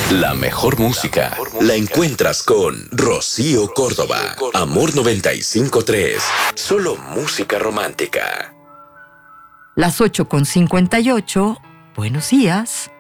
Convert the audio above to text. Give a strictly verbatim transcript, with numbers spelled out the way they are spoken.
La mejor música la encuentras con Rocío Córdoba. Amor noventa y cinco punto tres. Solo música romántica. Las ocho con cincuenta y ocho. Buenos días.